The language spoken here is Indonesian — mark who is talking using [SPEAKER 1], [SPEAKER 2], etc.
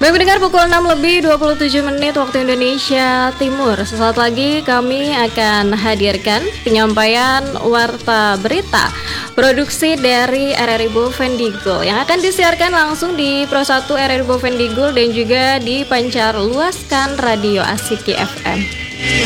[SPEAKER 1] Baik pendengar, pukul 6 lebih 27 menit waktu Indonesia Timur. Sesaat lagi kami akan hadirkan penyampaian warta berita produksi dari RRI Bovendigul yang akan disiarkan langsung di Pro 1 RRI Bovendigul dan juga dipancar luaskan Radio Asiki FM.